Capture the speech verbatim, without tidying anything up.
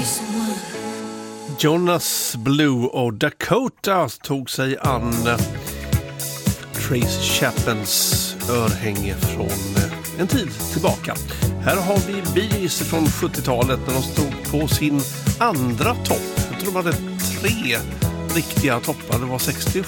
Jonas Blue och Dakota tog sig an Tracy Chapmans örhänge från en tid tillbaka. Här har vi Bee Gees från sjuttiotalet när de stod på sin andra topp. Jag tror de hade tre riktiga toppar. Det var sextiosju,